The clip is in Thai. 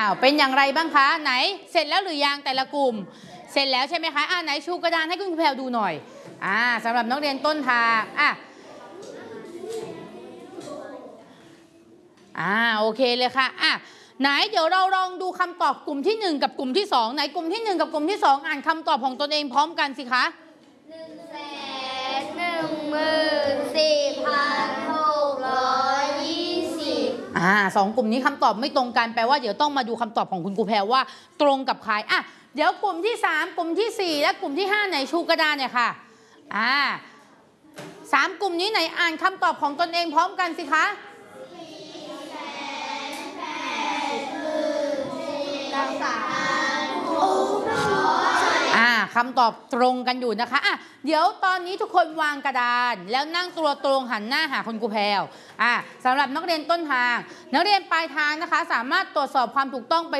เป็นอย่างไรบ้างคะไหนเสร็จแล้วหรือยังแต่ละกลุ่มเสร็จแล้วใช่ไหมคะไหนชูกระดานให้คุณครูแพรวดูหน่อยสำหรับนักเรียนต้นทางโอเคเลยค่ะไหนเดี๋ยวเราลองดูคำตอบกลุ่มที่1กับกลุ่มที่2ไหนกลุ่มที่1กับกลุ่มที่2อ่านคำตอบของตนเองพร้อมกันสิคะ114,620 2กลุ่มนี้คำตอบไม่ตรงกันแปลว่าเดี๋ยวต้องมาดูคำตอบของคุณครูแพรว่าตรงกับใครเดี๋ยวกลุ่มที่3กลุ่มที่4และกลุ่มที่5ไหนชูกระดานเนี่ยค่ะ3กลุ่มนี้ไหนอ่านคำตอบของตนเองพร้อมกันสิคะคำตอบตรงกันอยู่นะคะเดี๋ยวตอนนี้ทุกคนวางกระดานแล้วนั่งตัวตรงหันหน้าหาคุณครูแพรวสำหรับนักเรียนต้นทางนักเรียนปลายทางนะคะสามารถตรวจสอบความถูกต้องไป